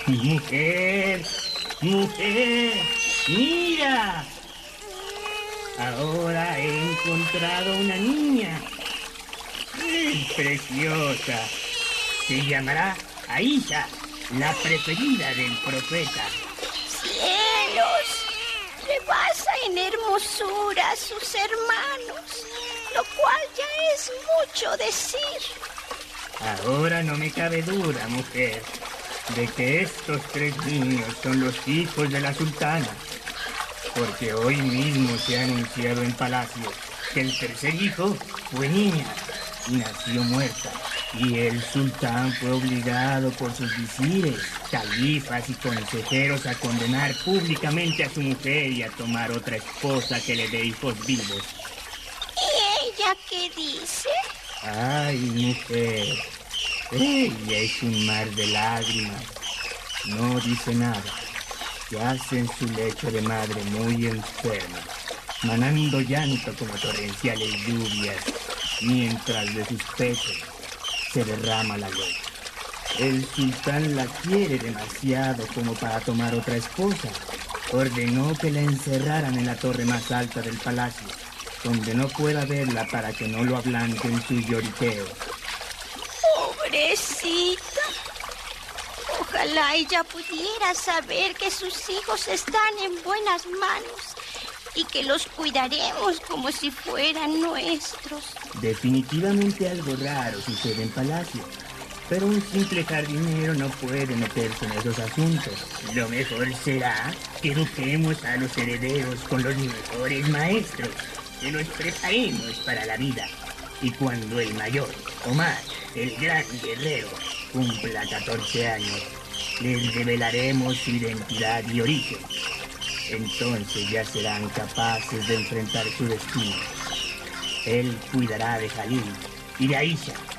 Mujer, mujer, mira. Ahora he encontrado una niña. Preciosa. Se llamará Aisha, la preferida del profeta. ¡Cielos! Rebasa en hermosura a sus hermanos, lo cual ya es mucho decir. Ahora no me cabe duda, mujer, de que estos 3 niños son los hijos de la sultana. Porque hoy mismo se ha anunciado en palacio que el tercer hijo fue niña y nació muerta. Y el sultán fue obligado por sus visires, califas y consejeros a condenar públicamente a su mujer y a tomar otra esposa que le dé hijos vivos. ¿Y ella qué dice? Ay, mujer, ella es un mar de lágrimas. No dice nada. Yace en su lecho de madre muy enferma, manando llanto como torrenciales lluvias, mientras de sus pechos se derrama la leche. El sultán la quiere demasiado como para tomar otra esposa. Ordenó que la encerraran en la torre más alta del palacio, donde no pueda verla para que no lo ablanquen su lloriqueo. Pobrecita. Ojalá ella pudiera saber que sus hijos están en buenas manos y que los cuidaremos como si fueran nuestros. Definitivamente algo raro sucede en palacio, pero un simple jardinero no puede meterse en esos asuntos. Lo mejor será que eduquemos a los herederos con los mejores maestros, que los preparemos para la vida. Y cuando el mayor, Omar, el gran guerrero, cumpla 14 años, les revelaremos su identidad y origen. Entonces ya serán capaces de enfrentar su destino. Él cuidará de Jalil y de Aisha,